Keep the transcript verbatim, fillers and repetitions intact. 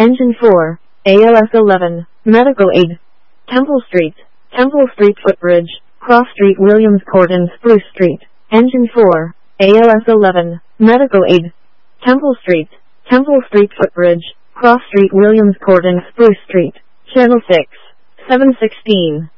Engine four, A L S eleven, Medical Aid. Temple Street, Temple Street Footbridge, Cross Street Williams Court and Spruce Street. Engine four, A L S eleven, Medical Aid. Temple Street, Temple Street Footbridge, Cross Street Williams Court and Spruce Street. Channel six, seven sixteen.